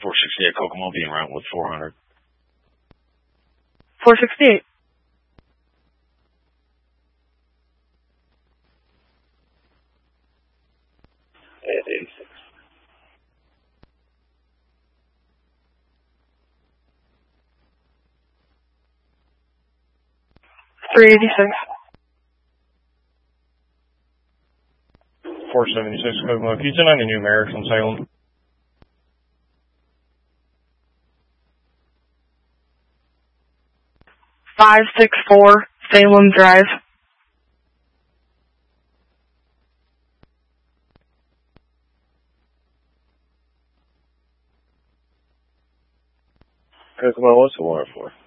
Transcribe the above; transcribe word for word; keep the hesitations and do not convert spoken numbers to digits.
four sixty-eight Kokomo being route with four hundred. four sixty-eight. eighty-six. three eighty-six. four seventy-six Kokomo. Can you send any numerics on Salem? five six four Salem Drive. Kokomo, what's the warrant for?